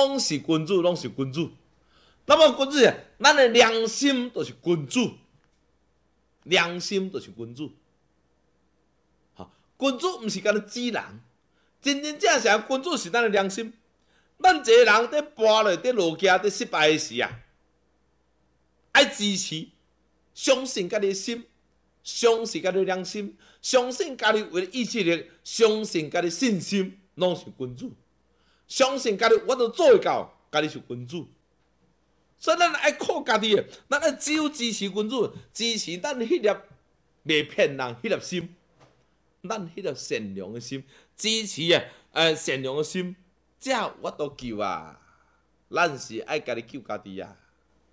拢是君主，拢是君主。那么君主啊，咱的良心就是君主，良心就是君主。好，君主毋是干咧指人，真真正正君主是咱的良心。咱一个人伫跋落、伫落架、伫失败的时啊，爱支持，相信家己的心，相信家己的良心，相信家己有意志力，相信家己信心，拢是君主。相信家己我都做会到，家己是君主。所以咱爱靠家己的，咱爱只有支持君主，支持咱迄粒袂骗人迄粒心，咱迄粒善良的心，支持善良的心。这我都救啊！咱是爱家己救家己啊！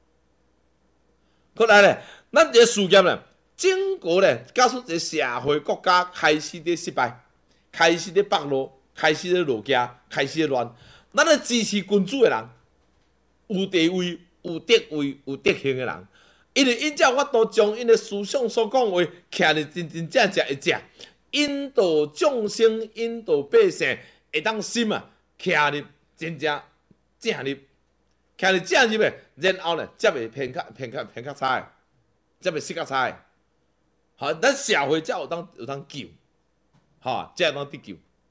过来咧，咱这个事业咧，整个咧，假使一个社会国家开始伫失败，开始伫败落，开始伫落架，开始伫乱，咱咧支持君主的人，有地位、有德位、有德行的人，因为因才法度将因的思想所讲话，徛伫真真正正会食，引导众生、引导百姓，会当心啊！徛入真正正入，徛入正入的，然后咧，才袂偏较差的，才袂失较差的。好，咱社会才有当救，哈，才会当得救。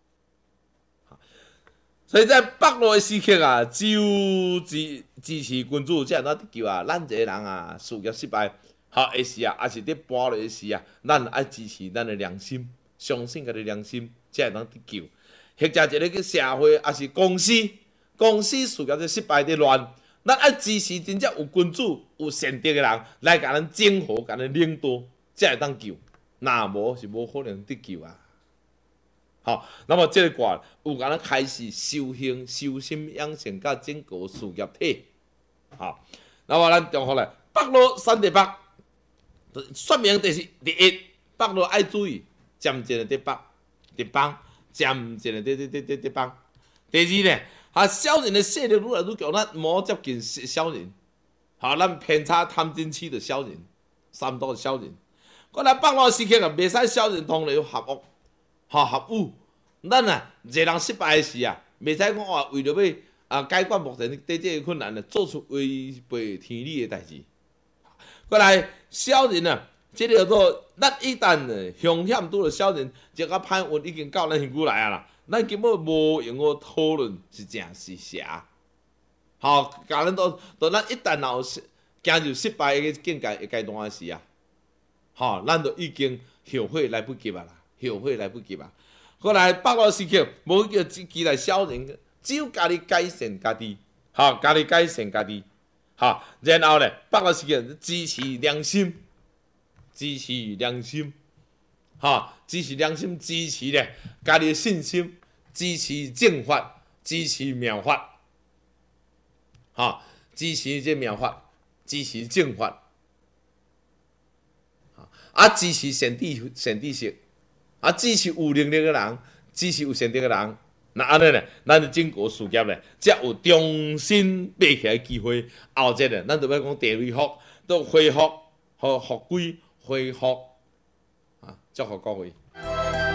所以在北路的时刻啊，只有支持君主才会当得救啊。咱一个人啊，事业失败，好的时啊，也是伫跋落的时啊，咱爱支持咱的良心，相信家己良心，才会当得救。或者一个社会，也是公司事业在失败在乱，咱爱支持真正有君主、有善德的人来甲咱整合、甲咱领导，才会当救。若无是无可能得救啊！好，那么这个卦有甲咱开始修行、修心养性，甲整个事业体。好，那么咱中学咧，北路三地北，说明第一，北路爱注意，渐渐的伫帮。渐渐的伫帮。第二呢，小人的势力愈来愈强，咱莫接近小人。好，咱偏差贪嗔痴的小人，三毒的小人。过来北路时刻啊，袂使小人同类合恶，合污。咱啊，一个人失败的时啊，袂使讲话为着要解决目前对这个困难做出违背天理的代志。过来小人啊。这个叫做，咱一旦凶险拄着小人，这个歹运已经到咱身躯来啊啦，咱根本无用个讨论是正是邪。好，甲咱都咱一旦有行入失败的境界阶段时啊，好，咱就已经后悔来不及啊啦，后悔来不及啊。过来北路时刻，无叫期待小人，只有家己改善家己，好，家己改善家己，好，然后咧，北路时刻支持良心。支持良心，支持良心，支持咧家己的信心，支持正法，支持妙法，支持这妙法，支持正法，支持善知识，支持有能力的人，支持有善德的人。那安尼咧，咱的整个事业咧，才有重新爬起来的机会。后节咧，咱就要讲地位福，都恢复和复归。恢复祝福各位。